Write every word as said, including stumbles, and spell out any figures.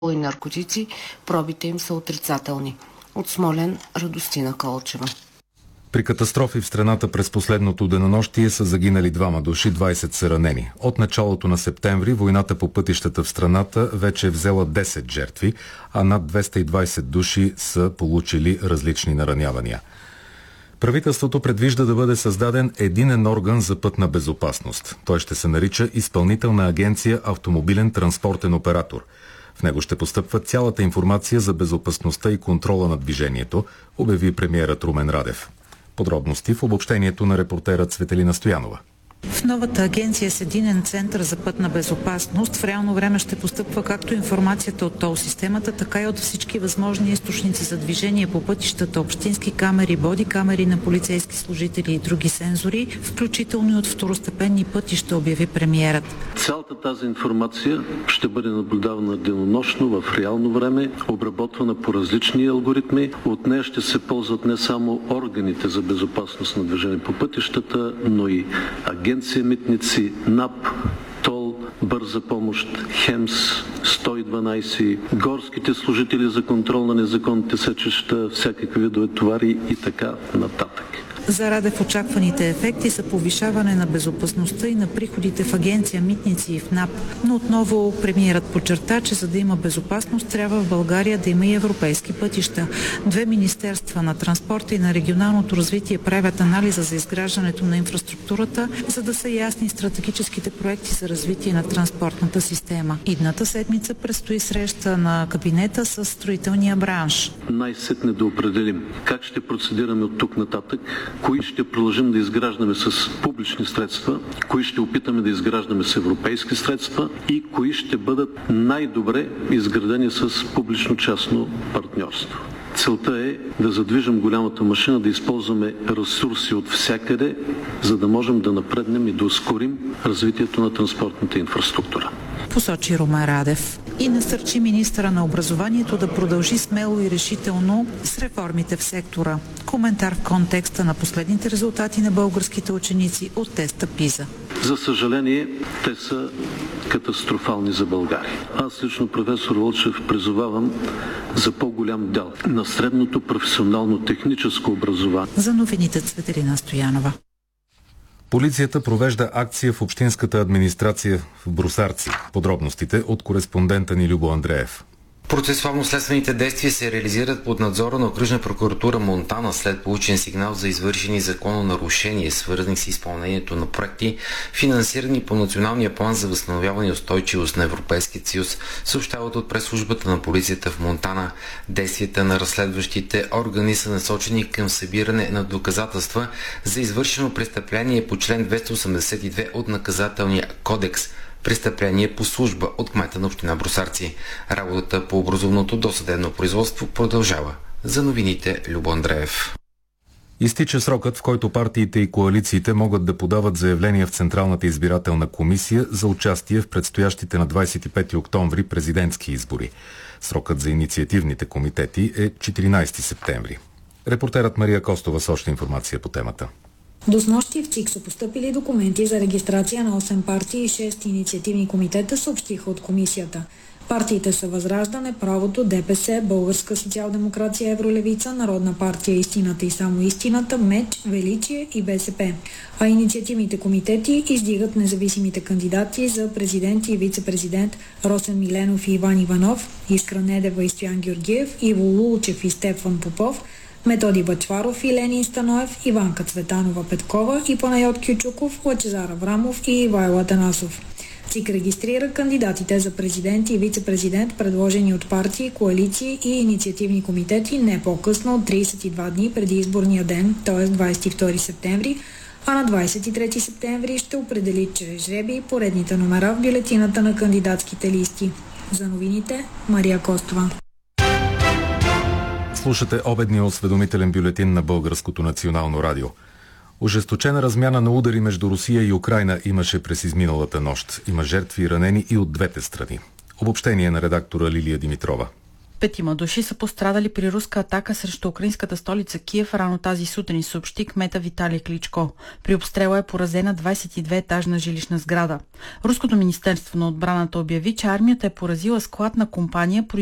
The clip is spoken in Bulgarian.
и наркотици, пробите им са отрицателни. От Смолян, Радостина Колчева. При катастрофи в страната през последното денонощие са загинали двама души, двайсет са ранени. От началото на септември войната по пътищата в страната вече е взела десет жертви, а над двеста и двайсет души са получили различни наранявания. Правителството предвижда да бъде създаден единен орган за пътна безопасност. Той ще се нарича Изпълнителна агенция Автомобилен транспортен оператор. В него ще постъпва цялата информация за безопасността и контрола на движението, обяви премиерът Румен Радев. Подробности в обобщението на репортера Цветелина Стоянова. В новата агенция с единен център за пътна безопасност в реално време ще постъпва както информацията от тол системата, така и от всички възможни източници за движение по пътищата, общински камери, боди камери на полицейски служители и други сензори, включително и от второстепенни пътища, обяви премиерът. Цялата тази информация ще бъде наблюдавана денонощно в реално време, обработвана по различни алгоритми. От нея ще се ползват не само органите за безопасност на движение по пътищата, но и агенция Агенция Митници, НАП, ТОЛ, Бърза помощ, ХЕМС, сто и дванайсет, горските служители за контрол на незаконните сечища, всякакви видове товари и така нататък. За Радев очакваните ефекти са повишаване на безопасността и на приходите в агенция Митници и в НАП. Но отново премиерът подчерта, че за да има безопасност, трябва в България да има и европейски пътища. Две министерства на транспорта и на регионалното развитие правят анализа за изграждането на инфраструктурата, за да са ясни стратегическите проекти за развитие на транспортната система. Идната седмица предстои среща на кабинета с строителния бранш. Най-сетне да определим как ще процедираме от тук нататък, кои ще продължим да изграждаме с публични средства, кои ще опитаме да изграждаме с европейски средства и кои ще бъдат най-добре изградени с публично-частно партньорство. Целта е да задвижим голямата машина, да използваме ресурси от всякъде, за да можем да напреднем и да ускорим развитието на транспортната инфраструктура. Посочи Румен Радев и насърчи министъра на образованието да продължи смело и решително с реформите в сектора. Коментар в контекста на последните резултати на българските ученици от теста ПИЗа. За съжаление, те са катастрофални за България. Аз лично, професор Вълчев, призовавам за по-голям дял на средното професионално техническо образование. За новините Цветелина Стоянова. Полицията провежда акция в общинската администрация в Брусарци. Подробностите от кореспондента ни Любо Андреев. Процесуално-следствените действия се реализират под надзора на Окръжна прокуратура Монтана след получен сигнал за извършени закононарушения, свързани с изпълнението на проекти, финансирани по Националния план за възстановяване и устойчивост на Европейския съюз, съобщават от пресслужбата на полицията в Монтана. Действията на разследващите органи са насочени към събиране на доказателства за извършено престъпление по член двеста осемдесет и две от Наказателния кодекс, престъпление по служба от кмета на община Брусарци. Работата по образуваното досъдебно производство продължава. За новините Любо Андреев. Изтича срокът, в който партиите и коалициите могат да подават заявления в Централната избирателна комисия за участие в предстоящите на двадесет и пети октомври президентски избори. Срокът за инициативните комитети е четиринадесети септември. Репортерът Мария Костова с още информация по темата. До снощи в ЦИК са постъпили документи за регистрация на осем партии и шест инициативни комитета, съобщиха от комисията. Партиите са Възраждане, Правото, ДПС, Българска социал-демокрация, Евролевица, Народна партия Истината и само истината, МЕЧ, Величие и БСП. А инициативните комитети издигат независимите кандидати за президент и вице-президент Росен Миленов и Иван Иванов, Искра Недева и Стоян Георгиев, Иво Лулчев и Стефан Попов, Методи Бъчваров и Ленин Станоев, Иванка Цветанова Петкова и Панайот Кючуков, Лъчезар Аврамов и Ивайло Атанасов. ЦИК регистрира кандидатите за президент и вице-президент, предложени от партии, коалиции и инициативни комитети не по-късно от тридесет и два дни преди изборния ден, т.е. двадесет и втори септември, а на двадесет и трети септември ще определи чрез жребий поредните номера в бюлетината на кандидатските листи. За новините Мария Костова. Слушате обедния осведомителен бюлетин на Българското национално радио. Ожесточена размяна на удари между Русия и Украйна имаше през изминалата нощ. Има жертви и ранени и от двете страни. Обобщение на редактора Лилия Димитрова. Петима души са пострадали при руска атака срещу украинската столица Киев рано тази сутрин, съобщи кмета Виталий Кличко. При обстрела е поразена двадесет и две етажна жилищна сграда. Руското министерство на отбраната обяви, че армията е поразила склад на компания,